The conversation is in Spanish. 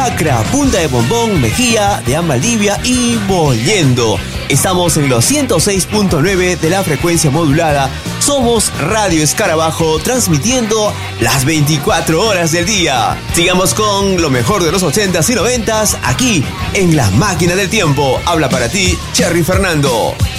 Acra, Punta de Bombón, Mejía, de Valdivia y Mollendo. Estamos en los 106.9 de la frecuencia modulada. Somos Radio Escarabajo, transmitiendo las 24 horas del día. Sigamos con lo mejor de los 80s y 90s aquí en La Máquina del Tiempo. Habla para ti, Cherry Fernando.